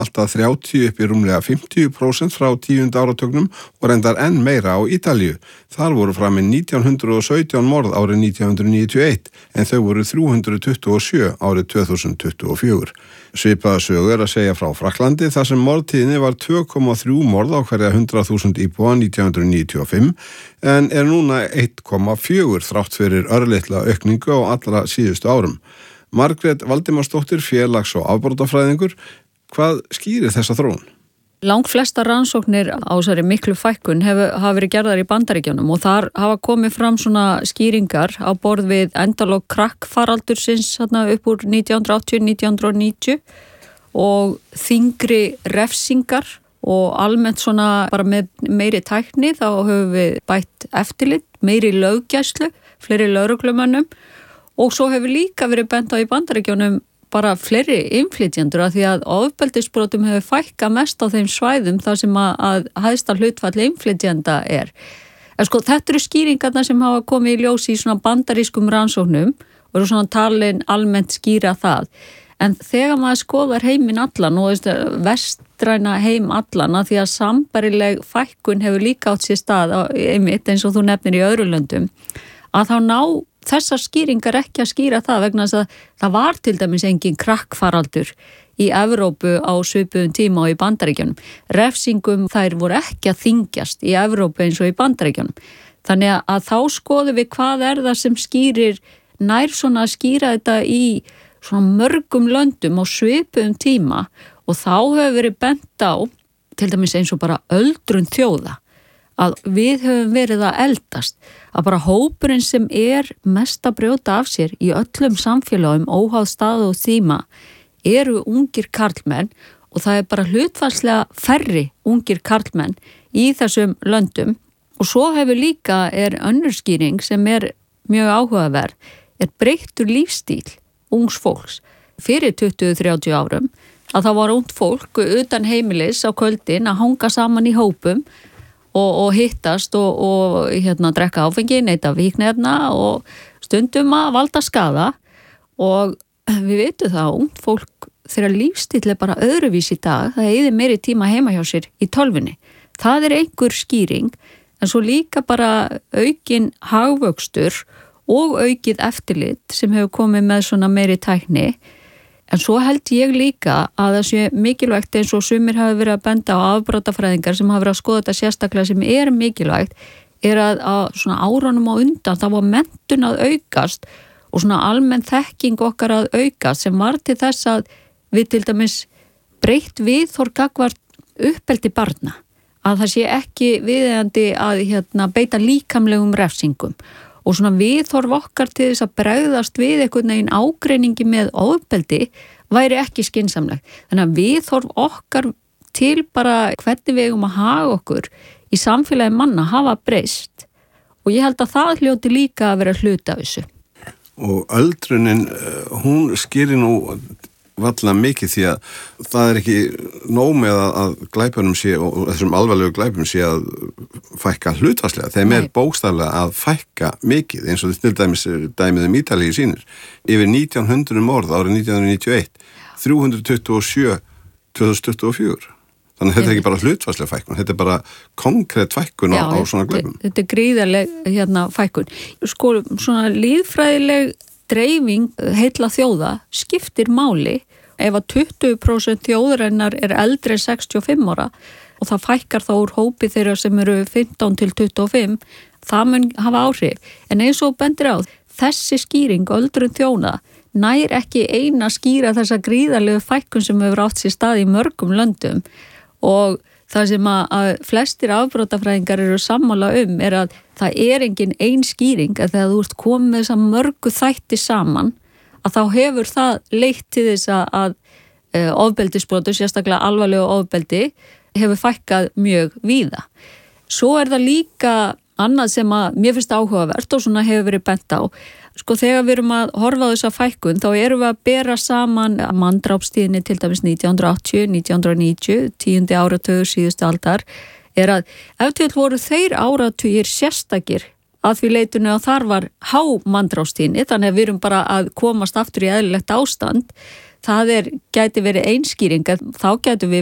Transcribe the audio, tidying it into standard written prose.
alltaf 30 upp í rúmlega 50% frá 10. áratugnum og reyndar enn meira á Ítalíu. Þar voru framin 1917 morð árið 1991 en þau voru 327 árið 2024. Svipaða sögu að segja frá Frakklandi þar sem morðtíðni var 2,3 morð á hverja 100.000 íbúa 1995 en núna 1,4 þrátt fyrir örlitla aukningu á allra síðustu árum. Margrét Valdimarsdóttir, félags- og afbrotafræðingur, hvað skýrir þessa þróun? Langflesta rannsóknir á þessari miklu fækkun hafa verið gerðar í Bandaríkjunum og þar hafa komið fram svona skýringar á borð við endalok krakkfaraldursins upp úr 1980-1990 og þyngri refsingar og almennt svona bara með meiri tækni þá höfum við bætt eftirlit, meiri löggæslu, fleiri lögreglumönnum og svo hefur líka verið bent á í Bandaríkjunum bara fleiri innflytjendur af því að ofbeldisbrotum hefur fækkað mest á þeim svæðum þar sem að hæsta hlutfall innflytjenda er. En sko þetta eru skýringarna sem hafa komið í ljós í svona bandarískum rannsóknum og eru svona talin almennt skýra það. En þegar maður skoðar heiminn allan og vestræna heim allan að því að sambærileg fækkun hefur líka átt sér stað einmitt eins og þú nefnir í öðrum löndum að þá ná þessar skýringar ekki að skýra það vegna þess að það var til dæmis engin krakkfaraldur í Evrópu á svipuðum tíma og í Bandaríkjunum. Refsingum þær voru ekki að þyngjast í Evrópu eins og í Bandaríkjunum. Þannig að þá skoðum við hvað það sem skýrir nær svona að skýra þetta í svona mörgum löndum á svipuðum tíma og þá hefur verið bent á til dæmis eins og bara öldrun þjóða að við höfum verið að eldast, að bara hópurinn sem mest að brjóta af sér í öllum samfélagum óháð stað og tíma eru ungir karlmenn og það bara hlutfallslega færri ungir karlmenn í þessum löndum og svo hefur líka önnur skýring sem mjög áhugaverð, breyttur lífstíl ungs fólks. Fyrir 20-30 árum að það var ungt fólk utan heimilis á kvöldin að hanga saman í hópum og hittast og drekka áfengi, neyta víknefna og stundum að valda skaða og við veitum það að ungt fólk þegar lífstíl bara öðruvís í dag, það eyðir meiri tíma heima hjá sér í tölvunni. Það einhver skýring en svo líka bara aukin hagvöxtur og aukið eftirlit sem hefur komið með svona meiri tækni. En svo held ég líka að það sé mikilvægt eins og sumir hafa verið að benda á afbrotafræðingar sem hafa verið að skoða þetta sérstaklega sem mikilvægt að svona árunum á undan þá var menntun að aukast og svona almenn þekking okkar að aukast sem var til þess að við til dæmis breytt viðhorf gagnvart uppeldi barna að það sé ekki viðeigandi að beita líkamlegum refsingum og svona viðhorf okkar til þess að bregðast við einhvern veginn ágreiningi með ofbeldi væri ekki skynsamlegt. Þannig að viðhorf okkar til bara hvernig við eigum að haga okkur í samfélagi manna hafa breyst og ég held að það hljóti líka að vera hluti af þessu. Og öldrunin, hún skýrir nú varla mikið því að það ekki nóg með að glæpunum sé og þessum alvarlegu glæpum sé að fækka hlutfallslega. Þeim bókstaflega að fækka mikið eins og til dæmið Ítalíu sýnir. Yfir 1900 morð árið 1991, 327 2024. Þannig að þetta ekki bara hlutfallslega fækkun, þetta bara konkrétt fækkun á svona glæpum. Þetta gríðarleg fækkun. Sko, svona líðfræðileg dreifing heilla þjóða skiptir máli ef að 20% þjóðarinnar eldri en 65 ára og það fækkar þá úr hópi þeirra sem eru 15 til 25, það mun hafa áhrif. En eins og bendir á, þessi skýring öldrun þjóna nær ekki eina skýra þessa gríðarlegu fækkun sem hefur átt sér stað í mörgum löndum og það sem að flestir afbrotafræðingar eru sammála að það engin ein skýring að þegar þú ert komið með þessa mörgu þætti saman að þá hefur það leitt til þess að ofbeldisbrotum, sérstaklega alvarlegu ofbeldi, hefur fækkað mjög víða. Svo það líka annað sem að mér finnst áhugavert og svona hefur verið bent á. Sko þegar við erum að horfa á þessa fækkun þá erum við að bera saman manndrápstíðinni til dæmis 1980, 1990, 10. áratugur síðustu aldar að ef til voru þeir áratugir sérstakir að því leitinu að þar var há manndrápstíðinni þannig að við erum bara að komast aftur í eðlilegt ástand Það gæti verið einskýring, þá gætu við